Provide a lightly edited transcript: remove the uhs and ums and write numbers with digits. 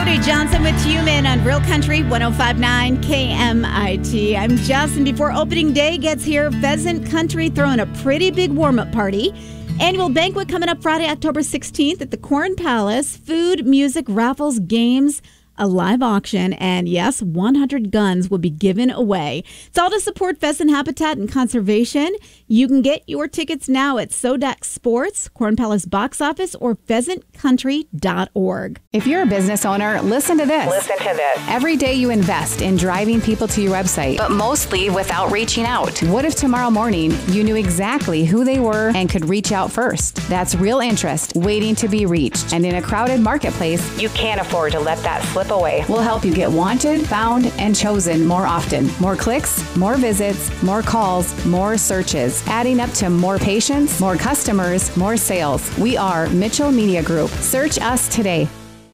Jody Johnson with Human on Real Country 105.9 KMIT. I'm Jess, and before opening day gets here, Pheasant Country throwing a pretty big warm-up party. Annual banquet coming up Friday, October 16th at the Corn Palace. Food, music, raffles, games, a live auction, and yes, 100 guns will be given away. It's all to support pheasant habitat and conservation. You can get your tickets now at Sodax Sports, Corn Palace box office, or pheasantcountry.org. If you're a business owner, listen to this. Listen to this. Every day you invest in driving people to your website, But mostly without reaching out. what if tomorrow morning you knew exactly who they were and could reach out first? That's real interest waiting to be reached. And in a crowded marketplace, You can't afford to let that slip away. we'll help you get wanted, found, and chosen more often. More clicks, more visits, more calls, more searches, adding up to more patients, more customers, more sales. We are Mitchell Media Group. Search us today.